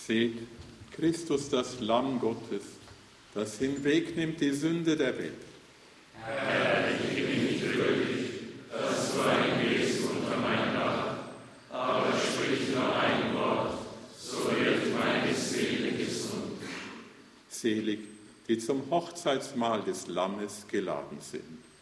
Seht, Christus, das Lamm Gottes, das hinwegnimmt die Sünde der Welt. Herr, ich bin nicht würdig, dass du eingehst unter mein Dach, aber sprich nur ein Wort, so wird meine Seele gesund. Selig, die zum Hochzeitsmahl des Lammes geladen sind.